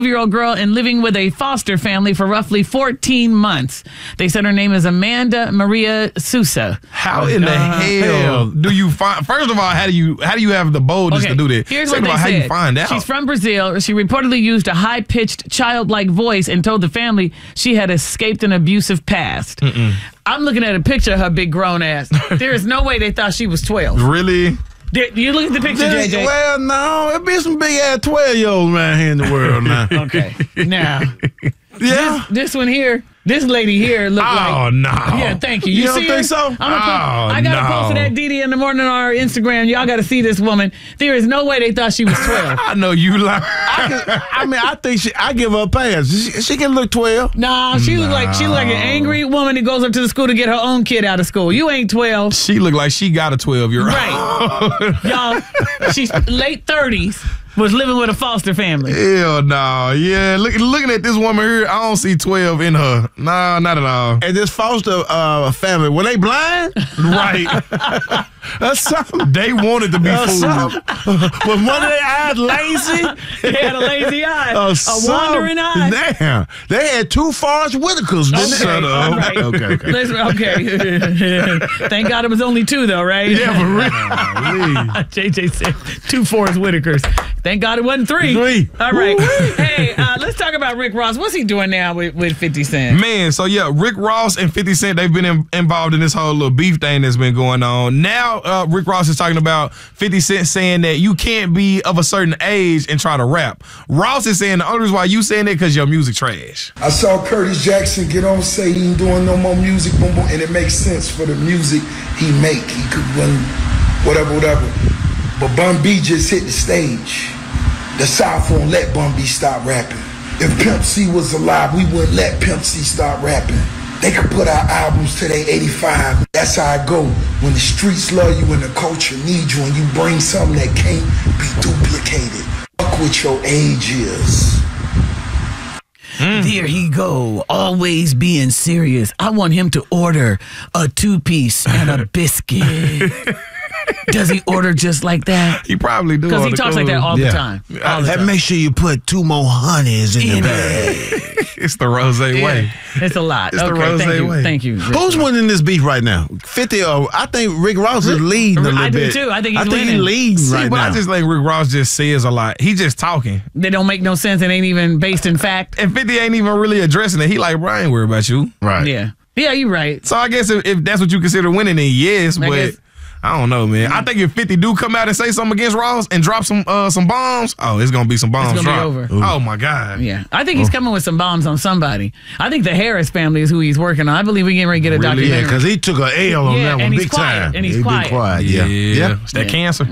year-old girl and living with a foster family for roughly 14 months. They said her name is Amanda Maria Sousa. How in the hell do you find? First of all, how do you have the boldness to do that? Here's Second what of they all, said. how you find out? She's from Brazil. She reportedly used a high-pitched, childlike voice and told the family she had escaped an abusive past. I'm looking at a picture of her big grown ass. There is no way they thought she was 12. Really? You look at the picture, JJ. Well, no, it be some big ass 12-year-olds around here in the world now. Okay. Now, Yeah. this one here, this lady here look like. Oh no! Yeah, thank you. You don't see think her? so? I got to post that DD in the morning on our Instagram. Y'all got to see this woman. There is no way they thought she was 12. I know you lie. I think I give her a pass. She can look 12. Nah, she look like an angry woman that goes up to the school to get her own kid out of school. You ain't 12. She look like she got a 12-year-old. Right. Y'all, she's late 30s, was living with a foster family. Hell no. Yeah, looking at this woman here, I don't see 12 in her. Nah, not at all. And this foster family, were they blind? Right. Or something? They wanted to be Or fooled. something? Was one of their eyes lazy? They had a lazy eye, Or a something? wandering eye. Damn. They had two Forrest Whitakers, didn't they? Shut up. All right. Okay. Okay. Thank God it was only two, though, right? Yeah, for real. JJ said 2 Forrest Whitakers. Thank God it wasn't 3. 3. All right. Hey, let's talk about Rick Ross. What's he doing now with 50 Cent? Man, so yeah, Rick Ross and 50 Cent, they've been involved in this whole little beef thing that's been going on. Now, Rick Ross is talking about 50 Cent saying that you can't be of a certain age and try to rap. Ross is saying the only reason why you saying that because your music trash. I saw Curtis Jackson get on say he ain't doing no more music, boom, boom, and it makes sense for the music he make. He could run whatever. But Bun B just hit the stage. The South won't let Bun B stop rapping. If Pimp C was alive, we wouldn't let Pimp C stop rapping. They could put out albums till they 85. That's how I go. When the streets love you and the culture needs you and you bring something that can't be duplicated. Fuck what your age is. There he go, always being serious. I want him to order a 2-piece and a biscuit. Does he order just like that? He probably do. Because he talks like that all the time. All the time. Make sure you put 2 more honeys in the bag. It's the Rose way. It's a lot. It's the Okay, Rose way. Thank you. Who's winning this beef right now? 50 or I think Rick Ross is leading a little I do bit. too. I think he's he's winning. leading See, right but now. I just think Rick Ross just says a lot. He just talking. They don't make no sense and ain't even based in fact. And 50 ain't even really addressing it. He like, bro, I ain't worried about you. right. Yeah. Yeah, you're right. So I guess if that's what you consider winning, then yes, but guess- I don't know, man. I think if 50 do come out and say something against Ross and drop some bombs, oh, it's gonna be some bombs It's gonna drop. be over. Oh my God. Yeah. I think he's coming with some bombs on somebody. I think the Harris family is who he's working on. I believe we're getting ready to get a Really? documentary. Yeah, because he took an L on Yeah, that one and he's big quiet, time. and he's He been quiet. Yeah. It's that cancer.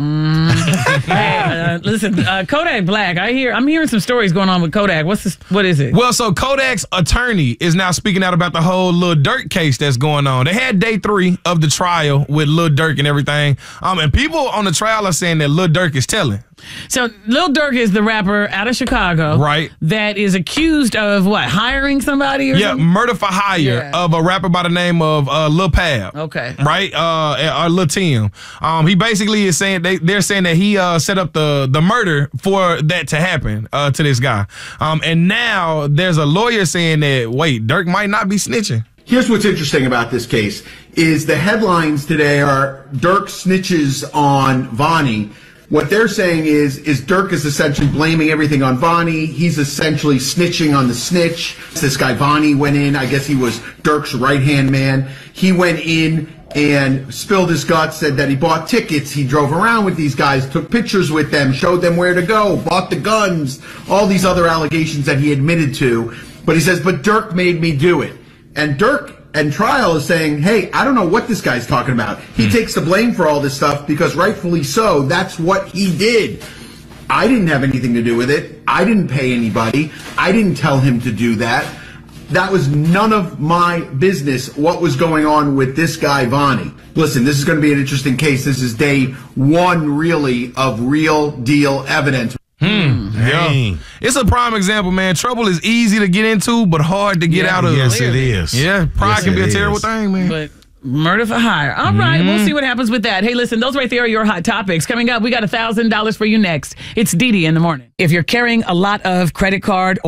Hey, listen, Kodak Black. I'm hearing some stories going on with Kodak. What is it? Well, so Kodak's attorney is now speaking out about the whole Lil Durk case that's going on. They had day 3 of the trial with Lil Durk and everything. And people on the trial are saying that Lil Durk is telling. So Lil Durk is the rapper out of Chicago, Right. That is accused of what? Hiring somebody or Yeah, something? murder for hire Yeah. of a rapper by the name of Lil Pab. Okay. Right? Or Lil Tim. He basically is saying they're saying that he set up the murder for that to happen to this guy. And now there's a lawyer saying that wait, Durk might not be snitching. Here's what's interesting about this case is the headlines today are Durk snitches on Vonnie. What they're saying is Durk is essentially blaming everything on Vonnie. He's essentially snitching on the snitch. This guy Vonnie went in. I guess he was Durk's right-hand man. He went in and spilled his guts, said that he bought tickets. He drove around with these guys, took pictures with them, showed them where to go, bought the guns, all these other allegations that he admitted to. But he says, but Durk made me do it. And Durk and trial is saying, hey, I don't know what this guy's talking about. He takes the blame for all this stuff because rightfully so, that's what he did. I didn't have anything to do with it. I didn't pay anybody. I didn't tell him to do that. That was none of my business what was going on with this guy, Vonnie. Listen, this is going to be an interesting case. This is day 1, really, of real deal evidence. Yeah. It's a prime example, man. Trouble is easy to get into, but hard to get out of. Yes, it is. Yeah, pride Yes, can be it a terrible is. thing, man. But Murder for hire. All right, we'll see what happens with that. Hey, listen, those right there are your hot topics. Coming up, we got $1,000 for you next. It's Dee Dee in the morning. If you're carrying a lot of credit card